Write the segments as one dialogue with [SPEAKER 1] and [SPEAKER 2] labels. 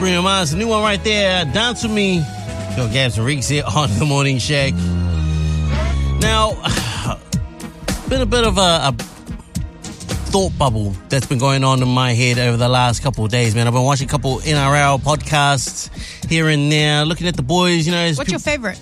[SPEAKER 1] Bruno Mars, the new one right there, Dance With Me. Got Gabs and Reeks here on The Morning Shag. Now, been a bit of a thought bubble that's been going on in my head over the last couple of days, man. I've been watching a couple NRL podcasts here and there, looking at the boys, you know.
[SPEAKER 2] What's your favourite?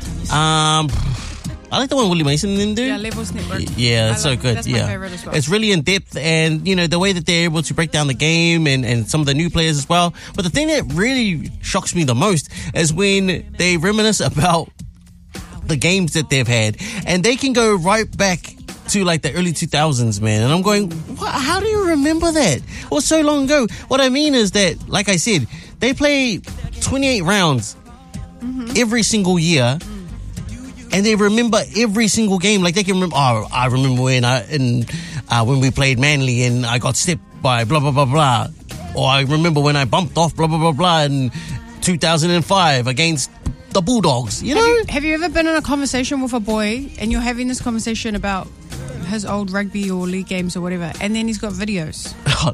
[SPEAKER 1] I like the one Willie Mason and them do.
[SPEAKER 2] Yeah, Levels Network.
[SPEAKER 1] Yeah, that's so good.
[SPEAKER 2] That's my favourite as well.
[SPEAKER 1] It's really in depth, and you know the way that they're able to break down the game and some of the new players as well. But the thing that really shocks me the most is when they reminisce about the games that they've had, and they can go right back to like the early 2000s, man. And I'm going, what? How do you remember that? It was so long ago. What I mean is that, like I said, they play 28 rounds every single year. And they remember every single game. Like they can remember, I remember when we played Manly and I got stepped by blah, blah, blah, blah. Or I remember when I bumped off blah, blah, blah, blah in 2005 against the Bulldogs, you know?
[SPEAKER 2] Have you ever been in a conversation with a boy and you're having this conversation about his old rugby or league games or whatever, and then he's got videos?
[SPEAKER 1] Oh,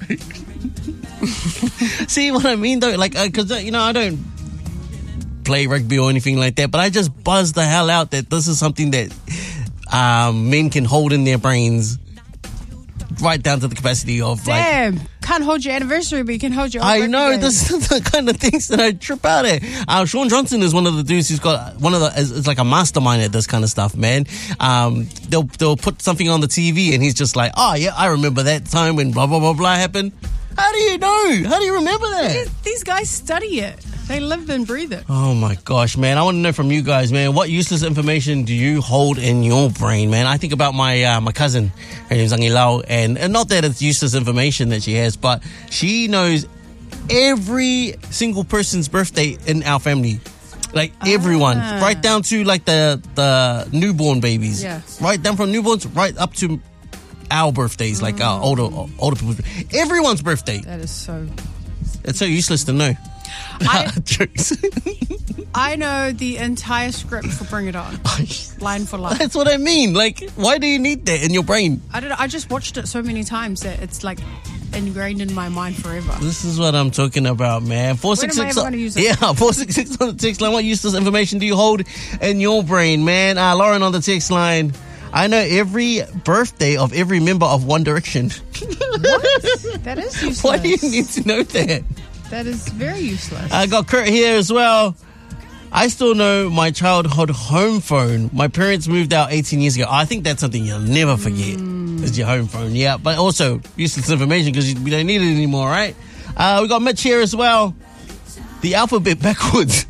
[SPEAKER 1] no. See what I mean, though? Like, because, you know, I don't play rugby or anything like that, but I just buzz the hell out that this is something that men can hold in their brains right down to the capacity of
[SPEAKER 2] damn, can't hold your anniversary, but you can hold your own
[SPEAKER 1] I know,
[SPEAKER 2] game.
[SPEAKER 1] this is the kind of things that I trip out at. Sean Johnson is one of the dudes who's got it's like a mastermind at this kind of stuff, man. They'll put something on the TV and he's just like, oh yeah, I remember that time when blah blah blah blah happened. How do you know? How do you remember that?
[SPEAKER 2] These guys study it. They live and breathe it.
[SPEAKER 1] Oh my gosh, man. I want to know from you guys, man, what useless information do you hold in your brain, man? I think about my cousin. Her name's Angilao, and not that it's useless information that she has, but she knows every single person's birthday in our family. Like everyone. Right down to like the newborn babies.
[SPEAKER 2] Yeah.
[SPEAKER 1] Right down from newborns right up to our birthdays, like our older people's. Everyone's birthday.
[SPEAKER 2] That is so...
[SPEAKER 1] It's so useless to know. Jokes.
[SPEAKER 2] I know the entire script for Bring It On, line for line.
[SPEAKER 1] That's what I mean. Like, why do you need that in your brain?
[SPEAKER 2] I don't know. I just watched it so many times that it's like ingrained in my mind forever.
[SPEAKER 1] This is what I'm talking about, man. 466.
[SPEAKER 2] When am I ever going to use it?
[SPEAKER 1] Yeah, 466 on the text line. What useless information do you hold in your brain, man? Lauren on the text line. I know every birthday of every member of One Direction.
[SPEAKER 2] What? That is useless.
[SPEAKER 1] Why do you need to know that?
[SPEAKER 2] That is very useless.
[SPEAKER 1] I got Kurt here as well. I still know my childhood home phone. My parents moved out 18 years ago. I think that's something you'll never forget. Is your home phone, yeah. But also useless information because we don't need it anymore, right? We got Mitch here as well. The alphabet backwards.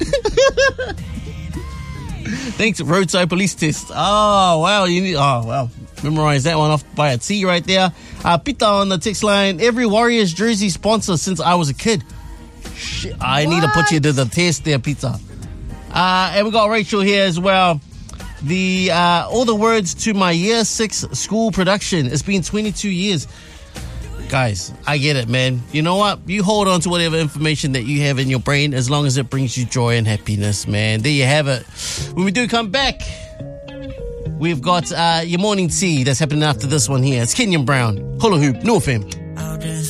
[SPEAKER 1] Thanks, roadside police test. Oh wow, memorize that one off by a T right there. Pita on the text line. Every Warriors jersey sponsor since I was a kid. Shit, I need to put you to the test there, Pizza. And we got Rachel here as well. All the words to my year 6 school production. It's been 22 years. Guys, I get it, man. You know what? You hold on to whatever information that you have in your brain as long as it brings you joy and happiness, man. There you have it. When we do come back, we've got your morning tea that's happening after this one here. It's Kenyon Brown, Hula Hoop, New FM.